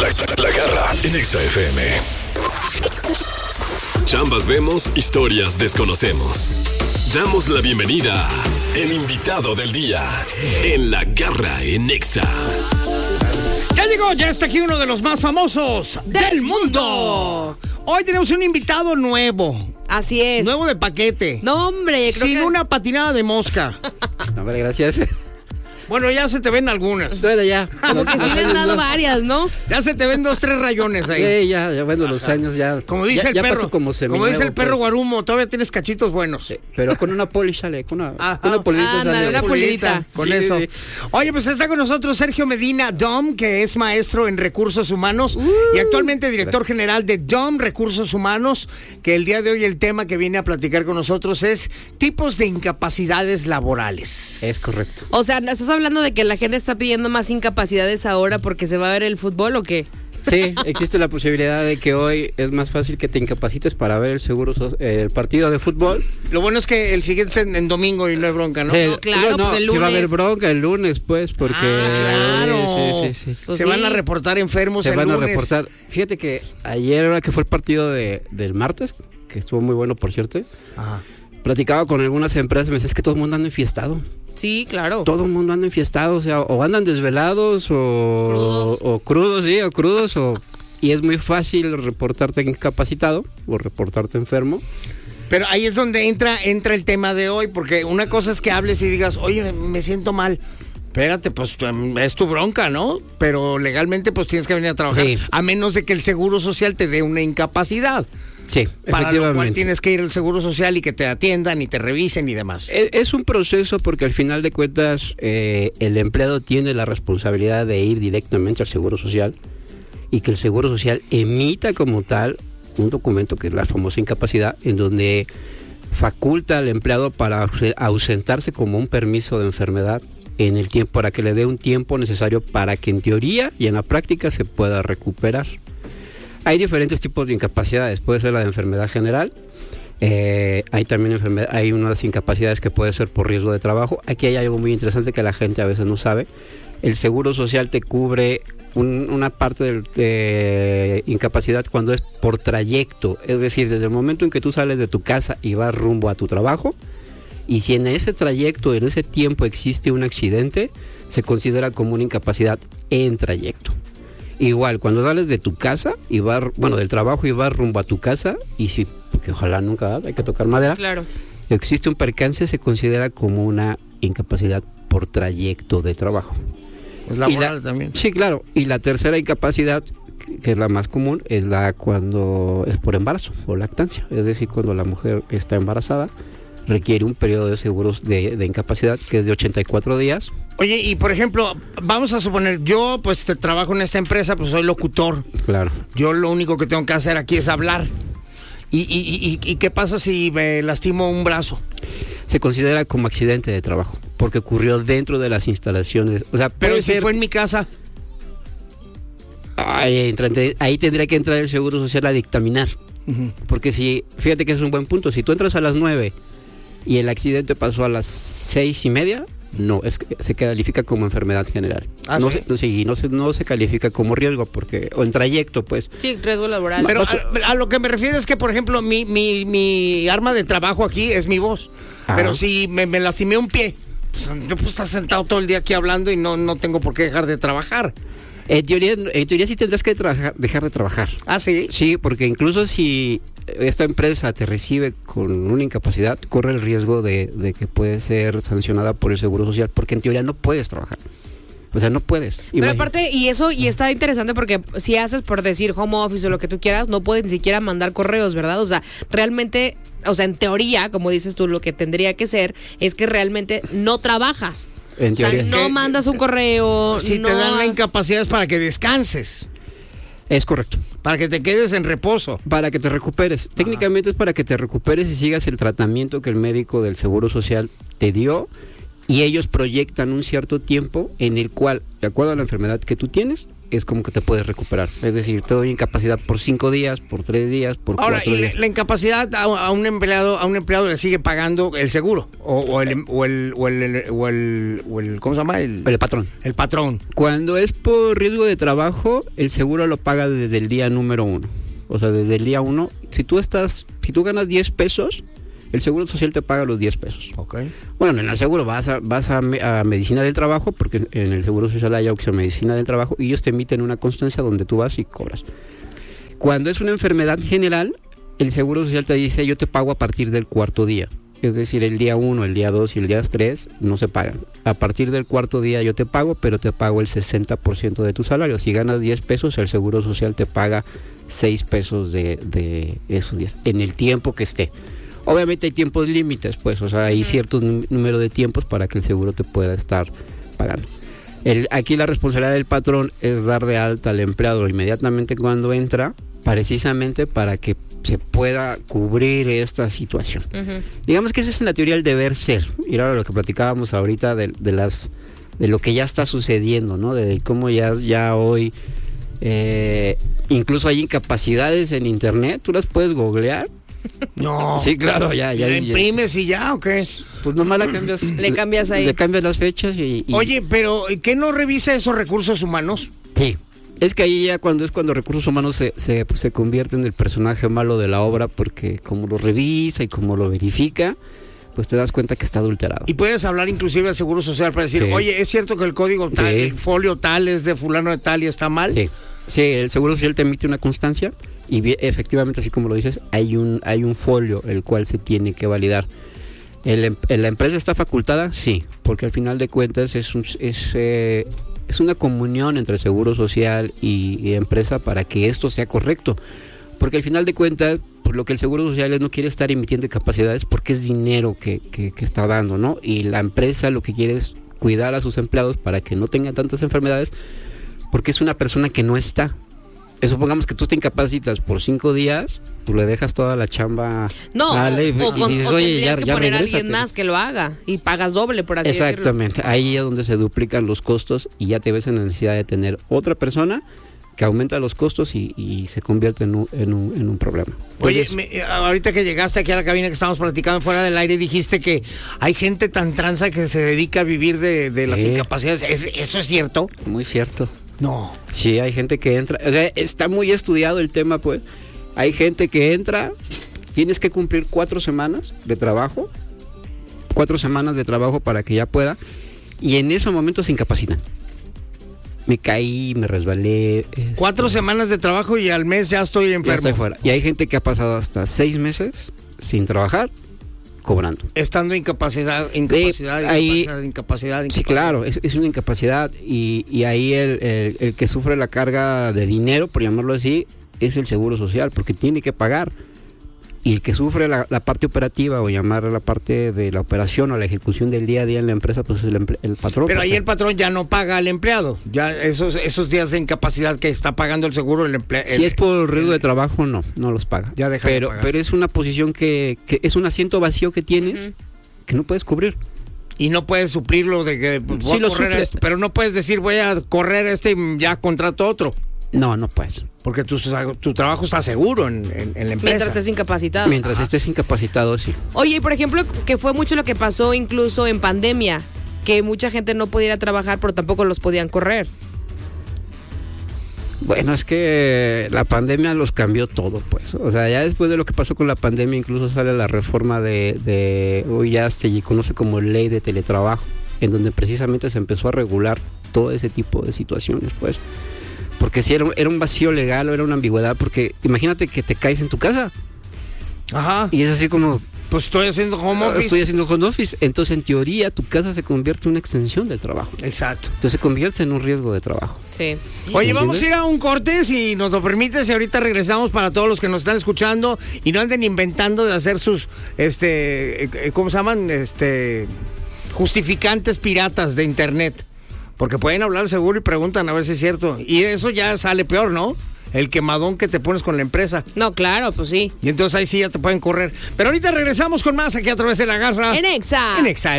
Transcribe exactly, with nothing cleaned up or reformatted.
La, la Garra en Exa F M. Chambas vemos, historias desconocemos. Damos la bienvenida a El Invitado del Día en La Garra en Exa. Ya llegó, ya está aquí uno de los más famosos del mundo. Hoy tenemos un invitado nuevo. Así es. Nuevo de paquete. No, hombre. Creo Sin que... una patinada de mosca. Hombre, gracias. Bueno, ya se te ven algunas. Bueno, ya. Como que sí le han dado varias, ¿no? Ya se te ven dos, tres rayones ahí. Sí, ya, ya, bueno, los años ya. Como dice ya, el ya perro. pasó como Como dice el perro pues. Guarumo, todavía tienes cachitos buenos. Sí, pero con una poli sale, con una, Ajá. con una polidita Ándale, sale. una polidita. Con Sí, eso. sí. Oye, pues está con nosotros Sergio Medina Dom, que es maestro en recursos humanos uh, y actualmente director general de Dom Recursos Humanos, que el día de hoy el tema que viene a platicar con nosotros es tipos de incapacidades laborales. Es correcto. O sea, ¿estás hablando de que la gente está pidiendo más incapacidades ahora porque se va a ver el fútbol o qué? Sí, existe la posibilidad de que hoy es más fácil que te incapacites para ver el seguro so- el partido de fútbol. Lo bueno es que el siguiente es en, en domingo y no hay bronca, ¿no? Sí, No, claro, pues el sí va a haber lunes. bronca el lunes, pues, porque... Ah, claro. Sí, sí, sí. Pues se sí. van a reportar enfermos Se el van lunes. a reportar. Fíjate que ayer, ahora que fue el partido de, del martes, que estuvo muy bueno, por cierto, Ajá. platicaba con algunas empresas y me decía, es que todo el mundo anda enfiestado. Sí, claro. Todo el mundo anda enfiestado, o sea, o andan desvelados o Crudos. o, o crudos, sí, o crudos, o, y es muy fácil reportarte incapacitado o reportarte enfermo. Pero ahí es donde entra, entra el tema de hoy, porque una cosa es que hables y digas, oye, me siento mal. Espérate, pues es tu bronca, ¿no? Pero legalmente pues tienes que venir a trabajar, Sí. a menos de que el Seguro Social te dé una incapacidad. Sí, Para lo cual efectivamente. tienes que ir al Seguro Social y que te atiendan y te revisen y demás. Es, es un proceso porque al final de cuentas eh, el empleado tiene la responsabilidad de ir directamente al Seguro Social y que el Seguro Social emita como tal un documento que es la famosa incapacidad, en donde faculta al empleado para ausentarse como un permiso de enfermedad en el tiempo, para que le dé un tiempo necesario para que en teoría y en la práctica se pueda recuperar. Hay diferentes tipos de incapacidades, puede ser la de enfermedad general, eh, hay también enfermedad, hay unas incapacidades que puede ser por riesgo de trabajo. Aquí hay algo muy interesante que la gente a veces no sabe. El Seguro Social te cubre un, una parte de, de incapacidad cuando es por trayecto, es decir, desde el momento en que tú sales de tu casa y vas rumbo a tu trabajo, y si en ese trayecto, en ese tiempo existe un accidente, se considera como una incapacidad en trayecto. Igual, cuando sales de tu casa y vas, bueno, del trabajo y vas rumbo a tu casa, y si, porque ojalá nunca, hay que tocar madera, Claro. existe un percance, se considera como una incapacidad por trayecto de trabajo. Es Y laboral la- también. Sí, claro. Y la tercera incapacidad, que es la más común, es la cuando es por embarazo o lactancia. Es decir, cuando la mujer está embarazada, requiere un periodo de seguros de, de incapacidad que es de ochenta y cuatro días. Oye, y por ejemplo, vamos a suponer, yo pues te trabajo en esta empresa, pues soy locutor. Claro. Yo lo único que tengo que hacer aquí es hablar. ¿Y, y, y, y qué pasa si me lastimo un brazo? Se considera como accidente de trabajo, porque ocurrió dentro de las instalaciones. O sea, Pero puede si ser... fue en mi casa. Ahí, entra- ahí tendría que entrar el Seguro Social a dictaminar. Uh-huh. Porque si, fíjate que es un buen punto, si tú entras a las nueve y el accidente pasó a las seis y media, no, es que se califica como enfermedad general. ¿Ah, no sí? Se, no, sí, no se, no se califica como riesgo, porque, o en trayecto, pues. Sí, riesgo laboral. Pero Vas a, a lo que me refiero es que, por ejemplo, mi, mi, mi arma de trabajo aquí es mi voz. Ajá. Pero si me, me lastimé un pie, pues, yo puedo estar sentado todo el día aquí hablando y no, no tengo por qué dejar de trabajar. En teoría, en teoría sí tendrás que trabajar, dejar de trabajar. ¿Ah, sí? Sí, porque incluso si esta empresa te recibe con una incapacidad, corre el riesgo de, de que puede ser sancionada por el Seguro Social, porque en teoría no puedes trabajar. O sea, no puedes. Pero Imagina- aparte, y eso, y está interesante porque si haces por decir home office o lo que tú quieras, no puedes ni siquiera mandar correos, ¿verdad? O sea, realmente, o sea, en teoría, como dices tú, lo que tendría que ser es que realmente no trabajas. En O sea, teoría. no mandas un correo. Si no te dan la has- incapacidad es para que descanses, Es correcto. para que te quedes en reposo. Para que te recuperes. Técnicamente es para que te recuperes y sigas el tratamiento que el médico del Seguro Social te dio, y ellos proyectan un cierto tiempo en el cual, de acuerdo a la enfermedad que tú tienes, es como que te puedes recuperar. Es decir, te doy incapacidad por cinco días, por tres días, por Ahora, cuatro ¿y días. la, la incapacidad a, a un empleado a un empleado le sigue pagando el seguro? O, o, el, o, el, o, el, o, el, o el, ¿cómo se llama? El, El patrón. el patrón. Cuando es por riesgo de trabajo, el seguro lo paga desde el día número uno. O sea, desde el día uno. Si tú estás, si tú ganas diez pesos, el seguro social te paga los diez pesos. Ok. Bueno, en el seguro vas a, vas a, me- a medicina del trabajo, porque en el seguro social hay opción medicina del trabajo, y ellos te emiten una constancia donde tú vas y cobras. Cuando es una enfermedad general, el seguro social te dice, yo te pago a partir del cuarto día. Es decir, el día uno, el día dos y el día tres no se pagan. A partir del cuarto día yo te pago, pero te pago el sesenta por ciento de tu salario. Si ganas diez pesos, el seguro social te paga seis pesos de, de esos días, en el tiempo que esté. Obviamente hay tiempos límites, pues, o sea, hay cierto nú- número de tiempos para que el seguro te pueda estar pagando. El, aquí la responsabilidad del patrón es dar de alta al empleado inmediatamente cuando entra, precisamente para que se pueda cubrir esta situación. Ujú. Digamos que esa es en la teoría el deber ser. Y ahora lo que platicábamos ahorita de, de las de lo que ya está sucediendo, ¿no? De cómo ya, ya hoy eh, incluso hay incapacidades en internet, tú las puedes googlear. No. Sí, claro, ya, ya. ¿La ya- imprimes y ya o qué? Pues nomás la cambias. Le cambias ahí. Le cambias las fechas y. y- Oye, pero ¿qué no revisa esos recursos humanos? Sí. Es que ahí ya cuando es cuando recursos humanos se, se, se convierte en el personaje malo de la obra, porque como lo revisa y como lo verifica, pues te das cuenta que está adulterado. Y puedes hablar inclusive al Seguro Social para decir, Sí. oye, ¿es cierto que el código tal, Sí. el folio tal es de fulano de tal y está mal? Sí. Sí, el Seguro Social te emite una constancia y vi- efectivamente, así como lo dices, hay un hay un folio el cual se tiene que validar. El em- ¿La empresa está facultada? Sí, porque al final de cuentas es un, es, eh, es una comunión entre Seguro Social y, y empresa para que esto sea correcto. Porque al final de cuentas, por lo que el Seguro Social no quiere estar emitiendo incapacidades porque es dinero que, que, que está dando, ¿no? Y la empresa lo que quiere es cuidar a sus empleados para que no tengan tantas enfermedades, porque es una persona que no está. Eh, Supongamos que tú te incapacitas por cinco días, tú le dejas toda la chamba No, a Ale, o, y o con- dices, o oye, tendrías ya, que ya poner a regrésate. alguien más que lo haga y pagas doble, por así decirlo. Exactamente, ahí es donde se duplican los costos y ya te ves en la necesidad de tener otra persona que aumenta los costos y, y se convierte en un, en un, en un problema. Oye, Entonces, me- ahorita que llegaste aquí a la cabina que estábamos platicando fuera del aire, dijiste que hay gente tan tranza que se dedica a vivir de, de las Sí. incapacidades. ¿Es- ¿Eso es cierto? muy cierto. No. Sí, hay gente que entra, o sea, está muy estudiado el tema, pues. Hay gente que entra, tienes que cumplir cuatro semanas de trabajo, cuatro semanas de trabajo para que ya pueda, y en ese momento se incapacitan. Me caí, me resbalé. este, Cuatro semanas de trabajo y al mes ya estoy ya enfermo. estoy fuera. Y hay gente que ha pasado hasta seis meses sin trabajar, cobrando. Estando incapacidad, incapacidad, Eh, ahí- incapacidad, incapacidad, Sí, incapacidad. claro, es, es una incapacidad y, y ahí el, el- el que sufre la carga de dinero, por llamarlo así, es el Seguro Social, porque tiene que pagar. Y el que sufre la, la parte operativa, o llamar la parte de la operación o la ejecución del día a día en la empresa, pues es el, empre- el patrón. Pero ahí porque- el patrón ya no paga al empleado. Ya esos esos días de incapacidad que está pagando el seguro, el empleado. Si es por riesgo de trabajo, no, no los paga. Ya deja de pero, pagar. pero es una posición que, que es un asiento vacío que tienes Ujú. que no puedes cubrir. Y no puedes suplirlo de que pues, voy Sí a lo correr suples. este, pero no puedes decir voy a correr este y ya contrato otro. No, no puedes. Porque tu, tu trabajo está seguro en, en- en la empresa. Mientras estés incapacitado. Mientras estés incapacitado, sí. Oye, y por ejemplo, que fue mucho lo que pasó incluso en pandemia, que mucha gente no podía ir a trabajar, pero tampoco los podían correr. Bueno, es que la pandemia los cambió todo, pues. O sea, ya después de lo que pasó con la pandemia, incluso sale la reforma de, de hoy ya se conoce como ley de teletrabajo, en donde precisamente se empezó a regular todo ese tipo de situaciones, pues. Porque si era, un- era un vacío legal o era una ambigüedad, porque imagínate que te caes en tu casa Ajá. y es así como, Pues estoy haciendo home "Ah, office. estoy haciendo home office". Entonces, en teoría, tu casa se convierte en una extensión del trabajo. Exacto. Entonces, se convierte en un riesgo de trabajo. Sí. Oye, vamos a ¿Entiendes? ir a un corte, si nos lo permites, y ahorita regresamos para todos los que nos están escuchando y no anden inventando de hacer sus, este, eh, ¿cómo se llaman? Este, justificantes piratas de internet. Porque pueden hablar seguro y preguntan a ver si es cierto. Y eso ya sale peor, ¿no? El quemadón que te pones con la empresa. No, claro, pues sí. Y entonces ahí sí ya te pueden correr. Pero ahorita regresamos con más aquí a través de la garra. En Exa. En Exa.